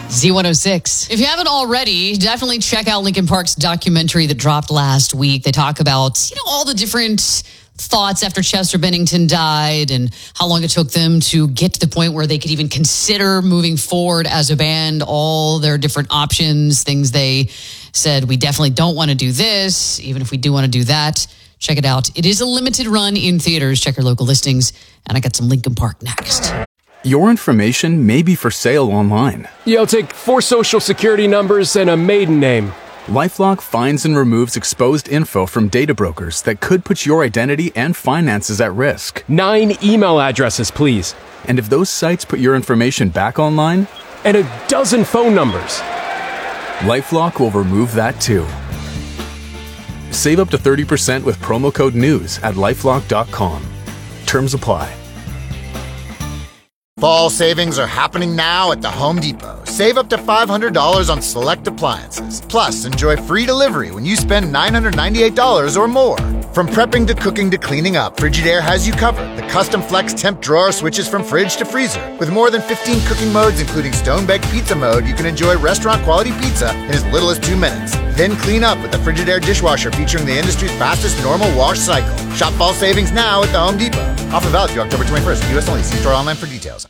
Z106. If you haven't already, definitely check out Linkin Park's documentary that dropped last week. They talk about, all the different thoughts after Chester Bennington died and how long it took them to get to the point where they could even consider moving forward as a band, all their different options, things they said, we definitely don't want to do this, even if we do want to do that. Check it out. It is a limited run in theaters. Check your local listings. And I got some Linkin Park next. Your information may be for sale online. I'll take 4 social security numbers and a maiden name. LifeLock finds and removes exposed info from data brokers that could put your identity and finances at risk. 9 email addresses, please. And if those sites put your information back online? And a dozen phone numbers. LifeLock will remove that too. Save up to 30% with promo code NEWS at LifeLock.com. Terms apply. Fall savings are happening now at the Home Depot. Save up to $500 on select appliances. Plus, enjoy free delivery when you spend $998 or more. From prepping to cooking to cleaning up, Frigidaire has you covered. The custom flex temp drawer switches from fridge to freezer. With more than 15 cooking modes, including stone-baked pizza mode, you can enjoy restaurant-quality pizza in as little as 2 minutes. Then clean up with the Frigidaire dishwasher featuring the industry's fastest normal wash cycle. Shop fall savings now at the Home Depot. Offer valid through October 21st. U.S. only. See store online for details.